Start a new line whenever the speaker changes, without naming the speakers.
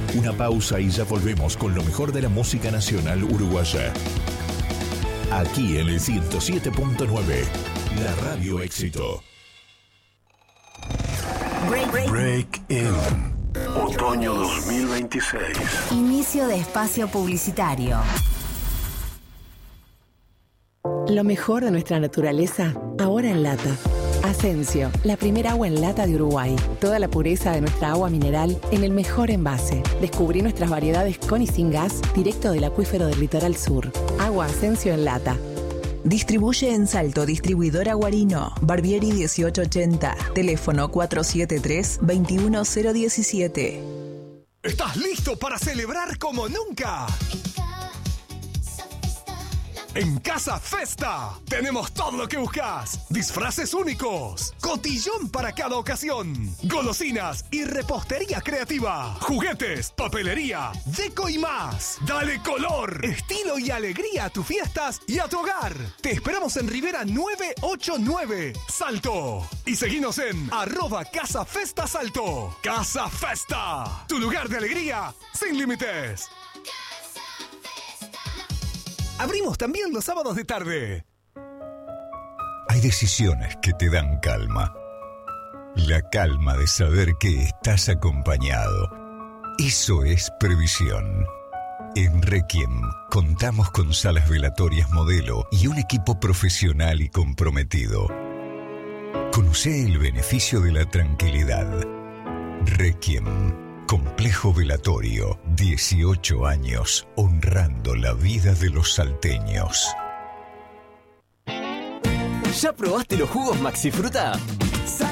Una pausa y ya volvemos con lo mejor de la música nacional uruguaya. Aquí en el 107.9, la Radio Éxito.
Break In. Otoño 2026.
Inicio de espacio publicitario.
Lo mejor de nuestra naturaleza, ahora en lata. Asensio, la primera agua en lata de Uruguay. Toda la pureza de nuestra agua mineral en el mejor envase. Descubrí nuestras variedades con y sin gas, directo del acuífero del litoral sur. Agua Asensio en lata.
Distribuye en Salto, distribuidora Guarino, Barbieri 1880, teléfono 473-21017.
¿Estás listo para celebrar como nunca? En Casa Festa tenemos todo lo que buscas. Disfraces únicos, cotillón para cada ocasión, golosinas y repostería creativa, juguetes, papelería, deco y más. Dale color, estilo y alegría a tus fiestas y a tu hogar. Te esperamos en Rivera 989, Salto. Y seguinos en @CasaFestaSalto. Casa Festa, tu lugar de alegría sin límites. Abrimos también los sábados de tarde.
Hay decisiones que te dan calma. La calma de saber que estás acompañado. Eso es previsión. En Requiem contamos con salas velatorias modelo y un equipo profesional y comprometido. Conoce el beneficio de la tranquilidad. Requiem. Complejo velatorio, 18 años, honrando la vida de los salteños.
¿Ya probaste los jugos Maxi Fruta?